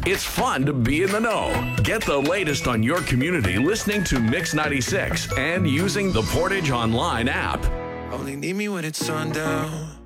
It's fun to be in the know. Get the latest on your community listening to Mix 96 and using the Portage Online app. Only need me when it's sundown.